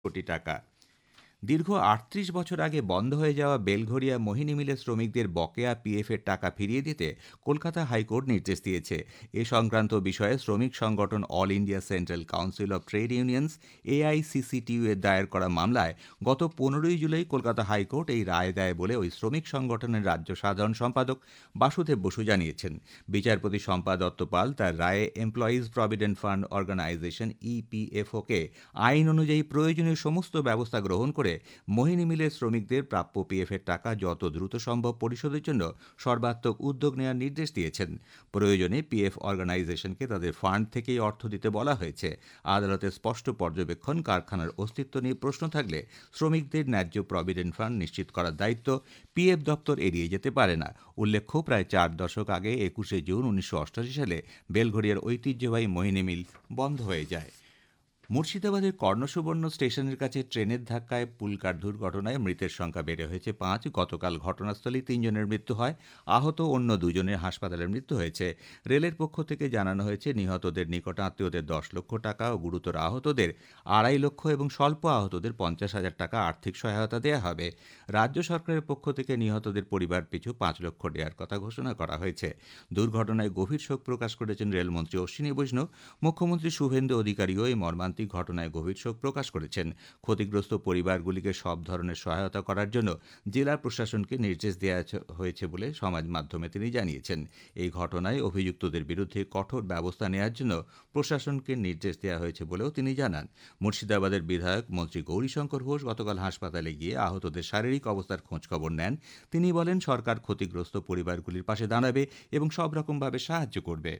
কোটি টাকা। দীর্ঘ ৩৮ বছর আগে বন্ধ হয়ে যাওয়া বেলঘরিয়া মোহিনী মিলের শ্রমিকদের বকেয়া পিএফের টাকা ফিরিয়ে দিতে কলকাতা হাইকোর্ট নির্দেশ দিয়েছে। এ সংক্রান্ত বিষয়ে শ্রমিক সংগঠন all India central council of trade unions এআইসিসিটিইউ এর দায়ের করা মামলায় গত ১৫ই জুলাই কলকাতা হাইকোর্ট এই রায় দেয় বলে ওই শ্রমিক সংগঠনের রাজ্য সাধারণ সম্পাদক বাসুদেব বসু জানিয়েছেন। বিচারপতি শম্পা দত্ত পাল তার রায়ে এমপ্লয়িজ প্রভিডেন্ট ফান্ড অর্গানাইজেশন ইপিএফওকে আইন অনুযায়ী প্রয়োজনীয় সমস্ত ব্যবস্থা গ্রহণ করে মোহিনী মিলের শ্রমিকদের প্রাপ্য পিএফের টাকা যত দ্রুত সম্ভব পরিশোধের জন্য সর্বাত্মক উদ্যোগ নেওয়ার নির্দেশ দিয়েছেন। প্রয়োজনে পিএফ অর্গানাইজেশনকে তাদের ফান্ড থেকেই অর্থ দিতে বলা হয়েছে। আদালতের স্পষ্ট পর্যবেক্ষণ, কারখানার অস্তিত্ব নিয়ে প্রশ্ন থাকলে শ্রমিকদের ন্যায্য প্রভিডেন্ট ফান্ড নিশ্চিত করার দায়িত্ব পিএফ দপ্তর এড়িয়ে যেতে পারে না। উল্লেখ্য, প্রায় ৪ দশক আগে ২১শে জুন ১৯৮৮ সালে বেলঘরিয়ার ঐতিহ্যবাহী মোহিনী মিল বন্ধ হয়ে যায়। মুর্শিদাবাদের কর্ণসুবর্ণ স্টেশনের কাছে ট্রেনের ধাক্কায় পুলকার দুর্ঘটনায় মৃতের সংখ্যা বেড়ে হয়েছে ৫। গতকাল ঘটনাস্থলেই ৩ জনের মৃত্যু হয়। আহত অন্য ২ জনের হাসপাতালে মৃত্যু হয়েছে। রেলের পক্ষ থেকে জানানো হয়েছে, নিহতদের নিকটাত্মীয়দের ১০ লক্ষ টাকা ও গুরুতর আহতদের ২.৫ লক্ষ এবং স্বল্প আহতদের ৫০,০০০ টাকা আর্থিক সহায়তা দেওয়া হবে। রাজ্য সরকারের পক্ষ থেকে নিহতদের পরিবার পিছু ৫ লক্ষ দেওয়ার কথা ঘোষণা করা হয়েছে। দুর্ঘটনায় গভীর শোক প্রকাশ করেছেন রেলমন্ত্রী অশ্বিনী বৈষ্ণব। মুখ্যমন্ত্রী শুভেন্দু অধিকারীও এই মর্মান্তিক ঘটনায় গভীর শোক প্রকাশ করেছেন। ক্ষতিগ্রস্ত পরিবারগুলিকে সব ধরনের সহায়তা করার জন্য জেলা প্রশাসনকে নির্দেশ দেওয়া হয়েছে বলে সমাজ মাধ্যমে তিনি জানিয়েছেন। এই ঘটনায় অভিযুক্তদের বিরুদ্ধে কঠোর ব্যবস্থা নেওয়ার জন্য প্রশাসনকে নির্দেশ দেওয়া হয়েছে বলেও তিনি জানান। মুর্শিদাবাদের বিধায়ক মন্ত্রী গৌরীশঙ্কর ঘোষ গতকাল হাসপাতালে গিয়ে আহতদের শারীরিক অবস্থার খোঁজখবর নেন। তিনি বলেন, সরকার ক্ষতিগ্রস্ত পরিবারগুলির পাশে দাঁড়াবে এবং সব রকমভাবে সাহায্য করবে।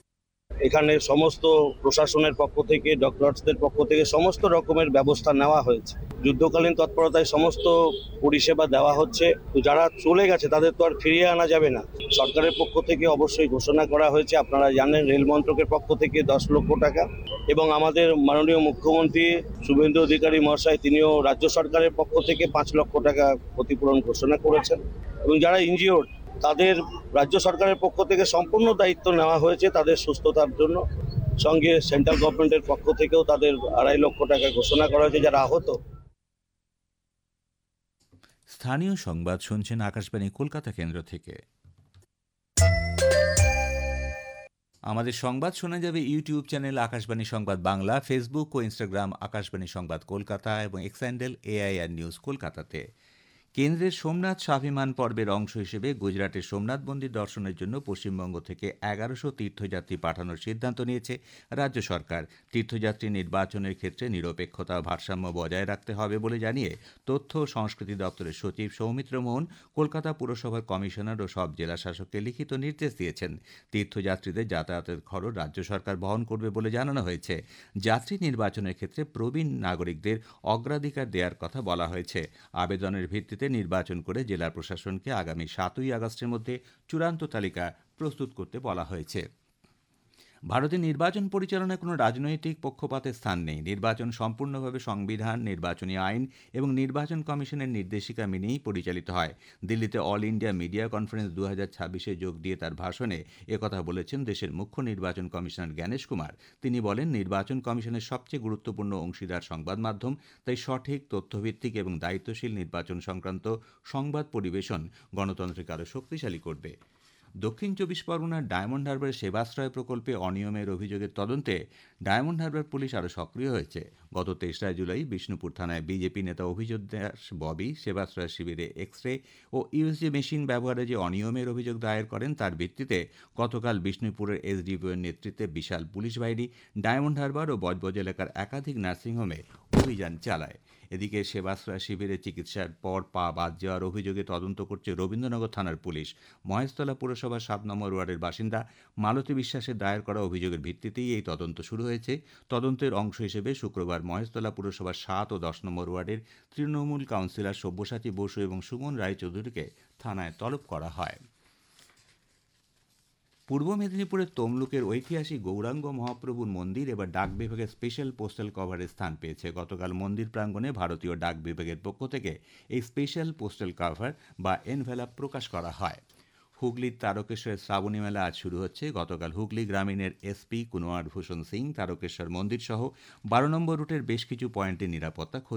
এখানে সমস্ত প্রশাসনের পক্ষ থেকে, ডক্টরসদের পক্ষ থেকে সমস্ত রকমের ব্যবস্থা নেওয়া হয়েছে। যুদ্ধকালীন তৎপরতায় সমস্ত পরিষেবা দেওয়া হচ্ছে। তো যারা চলে গেছে তাদের তো আর ফিরিয়ে আনা যাবে না। সরকারের পক্ষ থেকে অবশ্যই ঘোষণা করা হয়েছে, আপনারা জানেন, রেল মন্ত্রকের পক্ষ থেকে ১০ লক্ষ টাকা, এবং আমাদের মাননীয় মুখ্যমন্ত্রী শুভেন্দু অধিকারী মহাশয় তিনিও রাজ্য সরকারের পক্ষ থেকে ৫ লক্ষ টাকা ক্ষতিপূরণ ঘোষণা করেছেন। এবং যারা ইনজিওর্ড তাদের রাজ্য সরকারের পক্ষ থেকে সম্পূর্ণ দায়িত্ব নেওয়া হয়েছে তাদের সুস্থতার জন্য। সঙ্গে সেন্ট্রাল গভর্নমেন্টের পক্ষ থেকেও তাদের ২.৫ লক্ষ টাকা ঘোষণা করা হয়েছে যারা আহত। স্থানীয় সংবাদ শুনছেন আকাশবাণী কলকাতা কেন্দ্র থেকে। আমাদের সংবাদ শোনা যাবে ইউটিউব চ্যানেল আকাশবাণী সংবাদ বাংলা, ফেসবুক ও ইনস্টাগ্রাম আকাশবাণী সংবাদ কলকাতা এবং এক্স হ্যান্ডেল এআইআর নিউজ কলকাতাতে। কেন্দ্রের সোমনাথ স্বাভিমান পর্বের অংশ হিসেবে গুজরাটের সোমনাথ মন্দির দর্শনের জন্য পশ্চিমবঙ্গ থেকে ১১০০ তীর্থযাত্রী পাঠানোর সিদ্ধান্ত নিয়েছে রাজ্য সরকার। তীর্থযাত্রী নির্বাচনের ক্ষেত্রে নিরপেক্ষতা ও ভারসাম্য বজায় রাখতে হবে বলে জানিয়ে তথ্য ও সংস্কৃতি দপ্তরের সচিব সৌমিত্র মোহন কলকাতা পুরসভার কমিশনার ও সব জেলা শাসককে লিখিত নির্দেশ দিয়েছেন। তীর্থযাত্রীদের যাতায়াতের খরচ রাজ্য সরকার বহন করবে বলে জানানো হয়েছে। যাত্রী নির্বাচনের ক্ষেত্রে প্রবীণ নাগরিকদের অগ্রাধিকার দেওয়ার কথা বলা হয়েছে। আবেদনের ভিত্তিতে নির্বাচন করে জেলা প্রশাসনকে আগামী ৭ই আগস্টের মধ্যে চূড়ান্ত তালিকা প্রস্তুত করতে বলা হয়েছে। ভারতের নির্বাচন পরিচালনায় কোনো রাজনৈতিক পক্ষপাতের স্থান নেই। নির্বাচন সম্পূর্ণভাবে সংবিধান, নির্বাচনী আইন এবং নির্বাচন কমিশনের নির্দেশিকা মেনেই পরিচালিত হয়। দিল্লিতে অল ইন্ডিয়া মিডিয়া কনফারেন্স ২০২৬-এ যোগ দিয়ে তার ভাষণে একথা বলেছেন দেশের মুখ্য নির্বাচন কমিশনার জ্ঞানেশ কুমার। তিনি বলেন, নির্বাচন কমিশনের সবচেয়ে গুরুত্বপূর্ণ অংশীদার সংবাদ মাধ্যম, তাই সঠিক, তথ্যভিত্তিক এবং দায়িত্বশীল নির্বাচন সংক্রান্ত সংবাদ পরিবেশন গণতন্ত্রকে আরও শক্তিশালী করবে। দক্ষিণ ২৪ পরগনার ডায়মন্ড হারবারের সেবাশ্রয় প্রকল্পে অনিয়মের অভিযোগের তদন্তে ডায়মন্ড হারবার পুলিশ আরও সক্রিয় হয়েছে। গত ২৩ জুলাই বিষ্ণুপুর থানায় বিজেপি নেতা অভিযোগ দাস ববি সেবাশ্রয় শিবিরে এক্স রে ও ইউএসজি মেশিন ব্যবহারে যে অনিয়মের অভিযোগ দায়ের করেন, তার ভিত্তিতে গতকাল বিষ্ণুপুরের এসডিপিওর নেতৃত্বে বিশাল পুলিশ বাহিনী ডায়মন্ড হারবার ও বজবজ এলাকার একাধিক নার্সিংহোমে অভিযান চালায়। এদিকে সেবাশ্রয় শিবিরে চিকিৎসার পর পা বাদ যাওয়ার অভিযোগে তদন্ত করছে রবীন্দ্রনগর থানার পুলিশ। মহেশতলা পুরসভার ৭ নম্বর ওয়ার্ডের বাসিন্দা মালতী বিশ্বাসের দায়ের করা অভিযোগের ভিত্তিতেই এই তদন্ত শুরু হয়েছে। তদন্তের অংশ হিসেবে শুক্রবার মহেশতলা পুরসভার ৭ ও ১০ নম্বর ওয়ার্ডের তৃণমূল কাউন্সিলর সব্যসাচী বসু এবং সুমন রায়চৌধুরীকে থানায় তলব করা হয়। পূর্ব মেদিনীপুরের তমলুকের ঐতিহাসিক গৌরাঙ্গ মহাপ্রভুর মন্দির এবার ডাক বিভাগের স্পেশাল পোস্টাল কভারের স্থান পেয়েছে। গতকাল মন্দির প্রাঙ্গণে ভারতীয় ডাক বিভাগের পক্ষ থেকে এই স্পেশাল পোস্টাল কভার বা এনভেলাপ প্রকাশ করা হয়। হুগলির তারকেশ্বরের শ্রাবণী মেলা আজ শুরু হচ্ছে। গতকাল হুগলি গ্রামীণের এসপি কুনওয়ার ভূষণ সিং তারকেশ্বর মন্দির সহ 12 নম্বর রুটের বেশ কিছু পয়েন্টে নিরাপত্তা